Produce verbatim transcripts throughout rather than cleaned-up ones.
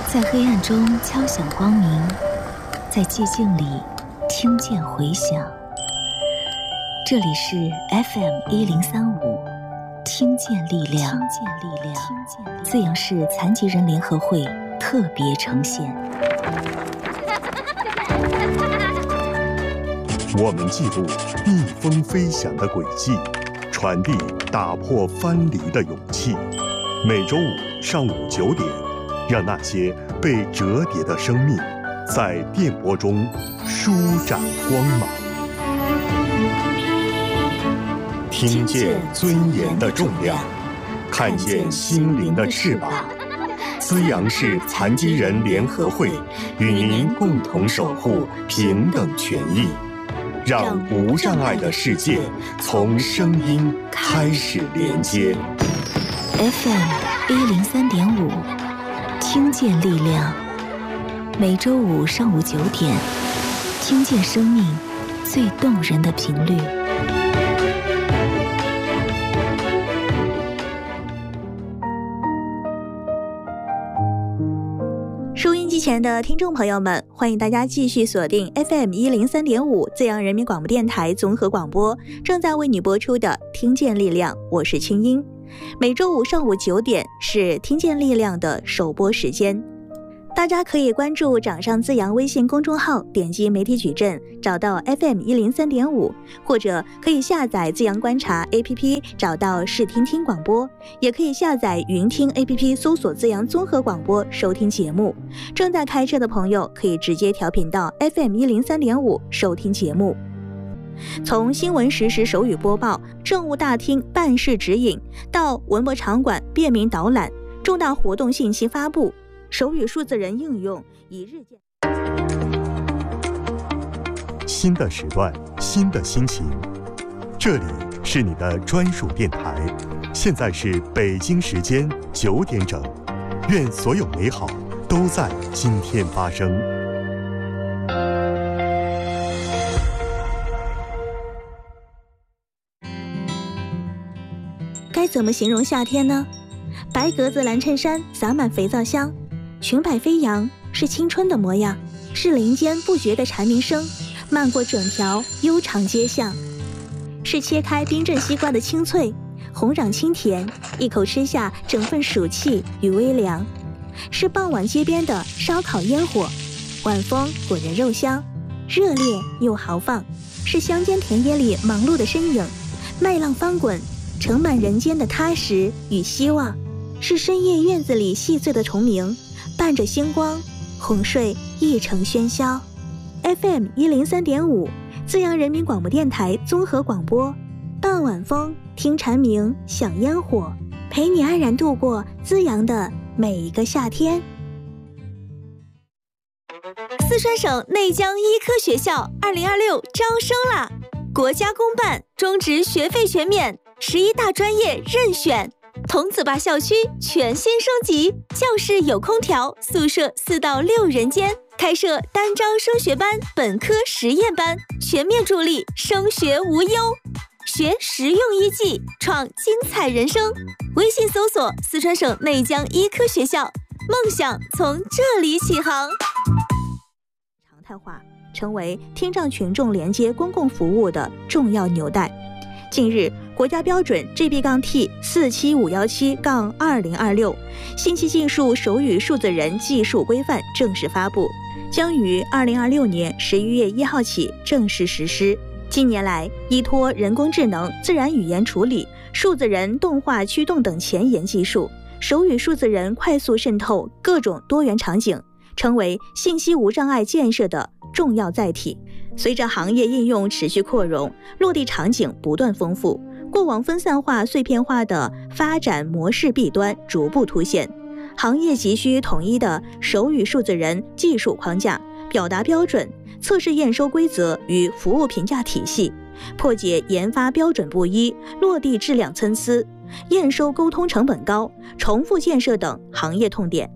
在黑暗中敲响光明，在寂静里听见回响。这里是 F M 一零三五，听见力量，听见力量，资阳市残疾人联合会特别呈现。 我们记录逆风飞翔的轨迹，传递打破藩篱的勇气。每周五上午九点，让那些被折叠的生命在电波中舒展光芒。听见尊严的重量，看见心灵的翅膀。资阳市残疾人联合会与您共同守护平等权益，让无障碍的世界从声音开始连接。 F M 一零三点五，听见力量。每周五上午九点，听见生命最动人的频率。 收音机前的听众朋友们，欢迎大家继续锁定 F M 一零三点五资阳人民广播电台综合广播，正在为你播出的听见力量，我是清音。每周五上午九点是听见力量的首播时间，大家可以关注掌上资阳微信公众号，点击媒体矩阵找到 F M 一零三点五，或者可以下载资阳观察 A P P 找到视听听广播，也可以下载云听 A P P 搜索资阳综合广播收听节目。正在开车的朋友可以直接调频到 F M 一零三点五收听节目。从新闻实时手语播报、政务大厅办事指引到文博场馆便民导览、重大活动信息发布，手语数字人应用已日渐。 新的时段，新的心情，这里是你的专属电台。现在是北京时间九点整，愿所有美好都在今天发生。 该怎么形容夏天呢？白格子蓝衬衫洒满肥皂香，裙摆飞扬，是青春的模样，是林间不绝的蝉鸣声，漫过整条悠长街巷，是切开冰镇西瓜的清脆，红壤清甜，一口吃下整份暑气与微凉，是傍晚街边的烧烤烟火，晚风裹人肉香，热烈又豪放，是乡间田野里忙碌的身影，麦浪翻滚，盛满人间的踏实与希望，是深夜院子里细碎的虫鸣，伴着星光哄睡一城喧嚣。 F M 一零三点五，资阳人民广播电台综合广播，傍晚风，听蝉鸣，享烟火，陪你安然度过资阳的每一个夏天。四川省内江医科学校二零二六招生啦！国家公办，中职学费全免，十一大专业任选。桐梓坝校区全新升级，教室有空调，宿舍四到六人间，开设单招升学班、本科实验班，全面助力升学无忧，学实用医技，创精彩人生。微信搜索四川省内江医科学校，梦想从这里起航。常态化成为听障群众连接公共服务的重要纽带。近日，国家标准 G B T 四七五一七二零二六信息技术手语数字人技术规范正式发布，将于二零二六年十一月一号起正式实施。近年来，依托人工智能、自然语言处理、数字人动画驱动等前沿技术，手语数字人快速渗透各种多元场景，成为信息无障碍建设的重要载体。随着行业应用持续扩容，落地场景不断丰富，过往分散化、碎片化的发展模式弊端逐步凸显，行业急需统一的手语数字人技术框架、表达标准、测试验收规则与服务评价体系，破解研发标准不一、落地质量参差、验收沟通成本高、重复建设等行业痛点。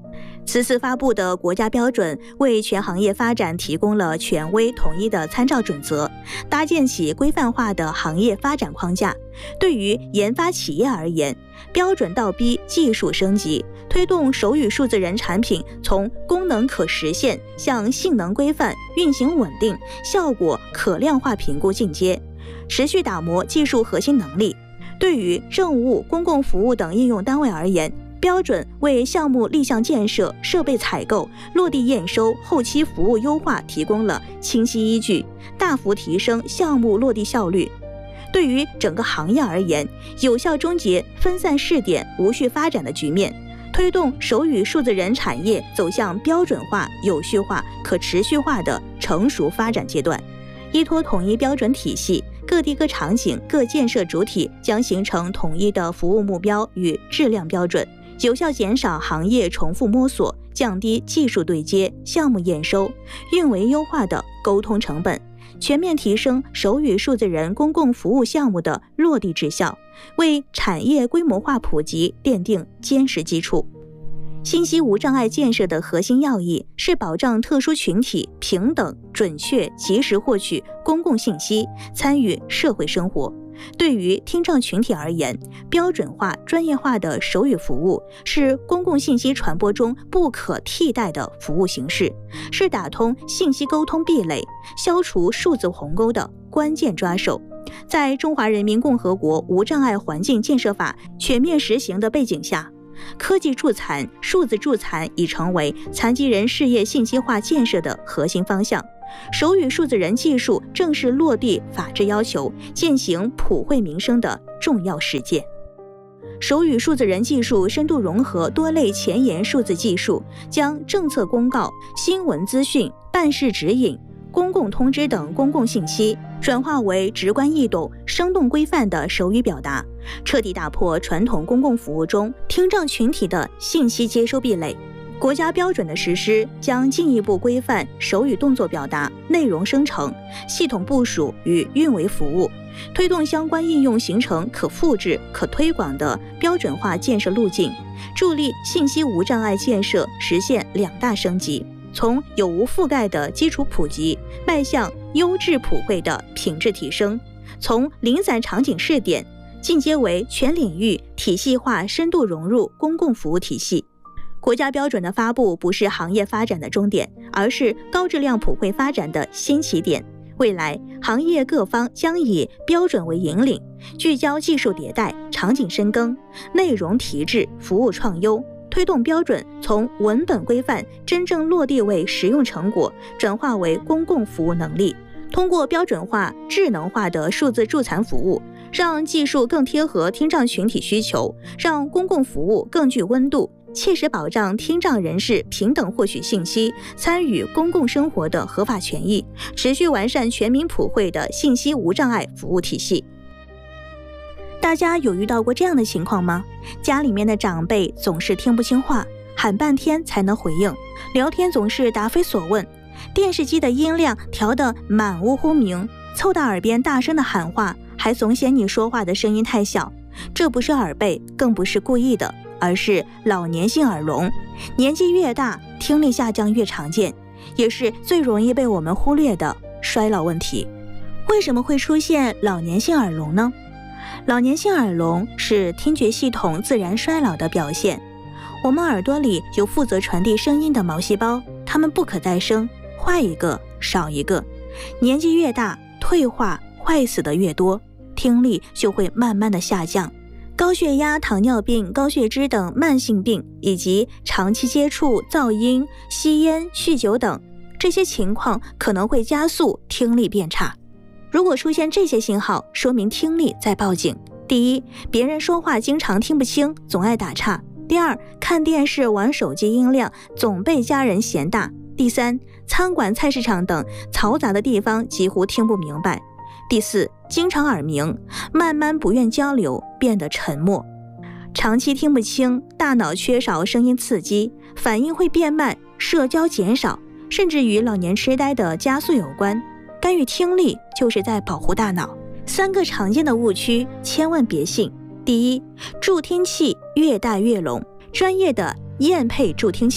此次发布的国家标准为全行业发展提供了权威统一的参照准则，搭建起规范化的行业发展框架。对于研发企业而言，标准倒逼技术升级，推动手语数字人产品从功能可实现向性能规范、运行稳定、效果可量化评估进阶，持续打磨技术核心能力。对于政务、公共服务等应用单位而言，标准为项目立项建设、设备采购、落地验收、后期服务优化提供了清晰依据，大幅提升项目落地效率。对于整个行业而言，有效终结分散试点、无序发展的局面，推动手语数字人产业走向标准化、有序化、可持续化的成熟发展阶段。依托统一标准体系，各地各场景、各建设主体将形成统一的服务目标与质量标准，有效减少行业重复摸索，降低技术对接、项目验收、运维优化的沟通成本，全面提升手语数字人公共服务项目的落地质效，为产业规模化普及奠定坚实基础。信息无障碍建设的核心要义是保障特殊群体平等、准确、及时获取公共信息，参与社会生活。对于听障群体而言，标准化、专业化的手语服务是公共信息传播中不可替代的服务形式，是打通信息沟通壁垒、消除数字鸿沟的关键抓手。在中华人民共和国无障碍环境建设法全面实行的背景下，科技助残、数字助残已成为残疾人事业信息化建设的核心方向。手语数字人技术正是落地法治要求、践行普惠民生的重要实践。手语数字人技术深度融合多类前沿数字技术，将政策公告、新闻资讯、办事指引、公共通知等公共信息转化为直观易懂、生动规范的手语表达，彻底打破传统公共服务中听障群体的信息接收壁垒。国家标准的实施将进一步规范手语动作表达、内容生成、系统部署与运维服务，推动相关应用形成可复制、可推广的标准化建设路径，助力信息无障碍建设实现两大升级，从有无覆盖的基础普及迈向优质普惠的品质提升，从零散场景试点进阶为全领域体系化深度融入公共服务体系。国家标准的发布不是行业发展的终点，而是高质量普惠发展的新起点。未来，行业各方将以标准为引领，聚焦技术迭代、场景深耕、内容提质、服务创优，推动标准从文本规范真正落地为实用成果，转化为公共服务能力。通过标准化、智能化的数字助残服务，让技术更贴合听障群体需求，让公共服务更具温度，切实保障听障人士平等获取信息、参与公共生活的合法权益，持续完善全民普惠的信息无障碍服务体系。大家有遇到过这样的情况吗？家里面的长辈总是听不清话，喊半天才能回应，聊天总是答非所问，电视机的音量调得满屋轰鸣，凑到耳边大声的喊话，还总嫌你说话的声音太小。这不是耳背，更不是故意的，而是老年性耳聋。年纪越大，听力下降越常见，也是最容易被我们忽略的衰老问题。为什么会出现老年性耳聋呢？老年性耳聋是听觉系统自然衰老的表现。我们耳朵里有负责传递声音的毛细胞，它们不可再生，坏一个少一个。年纪越大，退化坏死的越多，听力就会慢慢的下降。高血压、糖尿病、高血脂等慢性病，以及长期接触噪音、吸烟、酗酒等，这些情况可能会加速听力变差。如果出现这些信号，说明听力在报警。第一，别人说话经常听不清，总爱打岔；第二，看电视、玩手机音量总被家人嫌大；第三，餐馆、菜市场等嘈杂的地方几乎听不明白；第四，经常耳鸣，慢慢不愿交流，变得沉默。长期听不清，大脑缺少声音刺激，反应会变慢，社交减少，甚至与老年痴呆的加速有关。干预听力就是在保护大脑。三个常见的误区，千万别信。第一，助听器越大越聋。专业的咽配助听器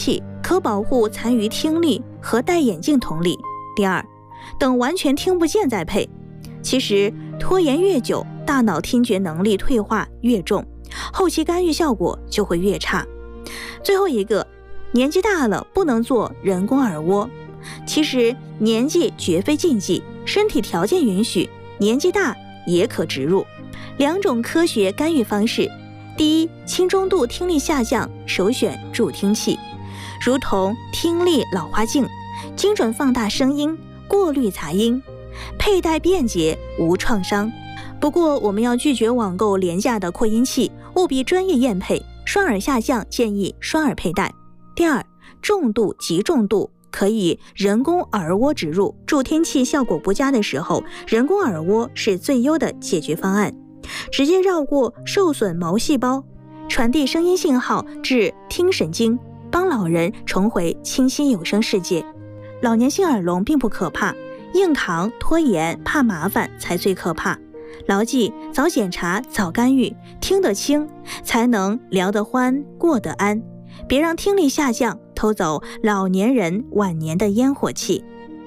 可保护残余听力和戴眼镜同理。第二，等完全听不见再配。其实拖延越久，大脑听觉能力退化越重，后期干预效果就会越差。最后一个，年纪大了不能做人工耳蜗。其实年纪绝非禁忌，身体条件允许，年纪大也可植入。两种科学干预方式。第一，轻中度听力下降，首选助听器，如同听力老花镜，精准放大声音，过滤杂音，佩戴便捷无创伤。不过我们要拒绝网购廉价的扩音器，务必专业验配。双耳下降建议双耳佩戴。第二，重度极重度可以人工耳蜗植入，助听器效果不佳的时候，人工耳蜗是最优的解决方案。直接绕过受损毛细胞，传递声音信号至听神经，帮老人重回清晰有声世界。老年性耳聋并不可怕，硬扛拖延怕麻烦才最可怕。牢记早检查早干预，听得清才能聊得欢过得安，别让听力下降偷走老年人晚年的烟火气。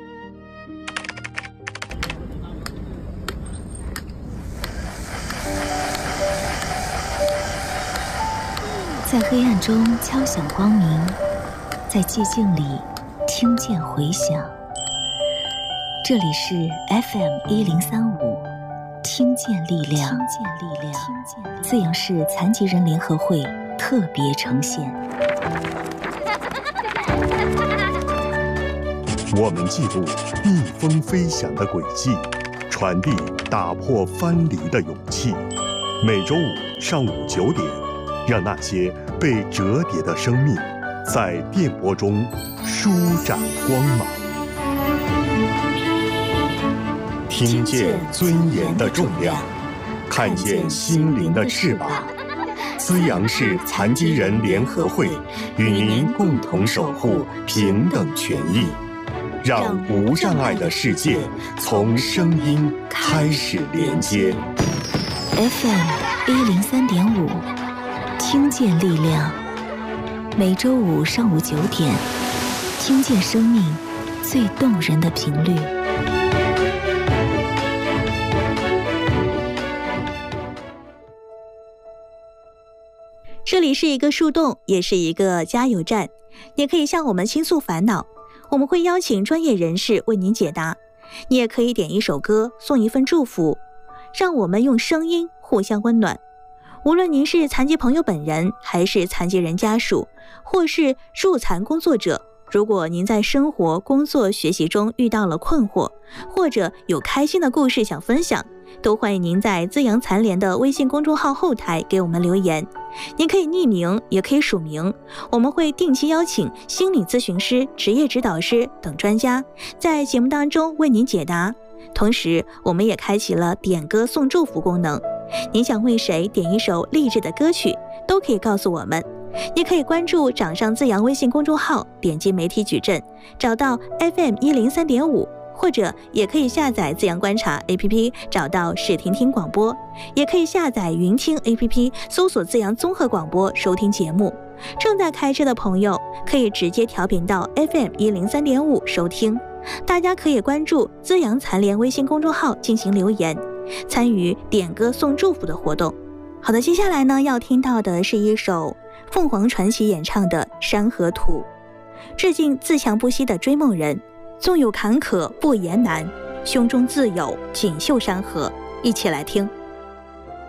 在黑暗中敲响光明，在寂静里听见回响。这里是 F M 一零三五，听见力量，听见力量，资阳市残疾人联合会特别呈现。 我们记录逆风飞翔的轨迹，传递打破藩篱的勇气。每周五上午九点。让那些被折叠的生命在电波中舒展光芒，听见尊严的重量，看见心灵的翅膀。资阳市残疾人联合会与您共同守护平等权益，让无障碍的世界从声音开始连接。 F M 一零三点五。听见力量，每周五上午九点，听见生命最动人的频率。 这里是一个树洞，也是一个加油站，也可以向我们倾诉烦恼，我们会邀请专业人士为您解答。你也可以点一首歌，送一份祝福，让我们用声音互相温暖。无论您是残疾朋友本人，还是残疾人家属，或是助残工作者，如果您在生活、工作、学习中遇到了困惑，或者有开心的故事想分享，都欢迎您在资阳残联的微信公众号后台给我们留言。您可以匿名，也可以署名，我们会定期邀请心理咨询师、职业指导师等专家在节目当中为您解答。同时，我们也开启了点歌送祝福功能，您想为谁点一首励志的歌曲，都可以告诉我们。也可以关注掌上资阳微信公众号，点击媒体矩阵，找到 F M 一零三点五，或者也可以下载资阳观察 A P P， 找到视听听广播，也可以下载云听 A P P， 搜索资阳综合广播收听节目。正在开车的朋友可以直接调频到 F M 一零三点五收听。大家可以关注资阳残联微信公众号进行留言，参与点歌送祝福的活动。好的，接下来呢要听到的是一首凤凰传奇演唱的《山河图》，致敬自强不息的追梦人。纵有坎坷不言难，胸中自有锦绣山河。一起来听。